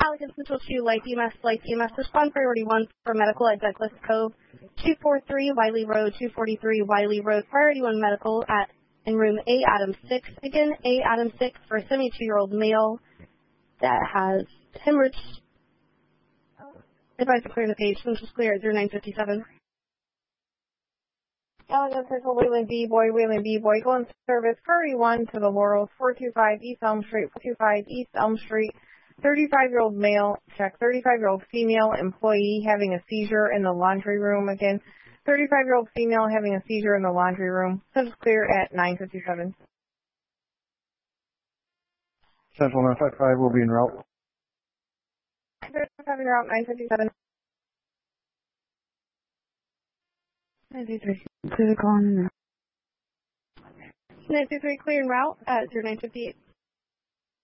Pelican Central 2, Light EMS, respond priority 1 for medical at Douglas Cove, 243 Wiley Road, 243 Wiley Road, priority 1 medical in room A, Adam 6. Again, A, Adam 6 for a 72-year-old male that has hemorrhage. Advise to clear the page. Central clear at 0957. Elegant Central, Wayland B. Boy, go in service, priority 1 to the Laurels, 425 East Elm Street, 425 East Elm Street, 35-year-old male, check, 35-year-old female employee having a seizure in the laundry room. Again, 35-year-old female having a seizure in the laundry room. Central clear at 957. Central 955 will be en route. 955 en route, 957. 923, clear the call in 923, clear en route at 0958.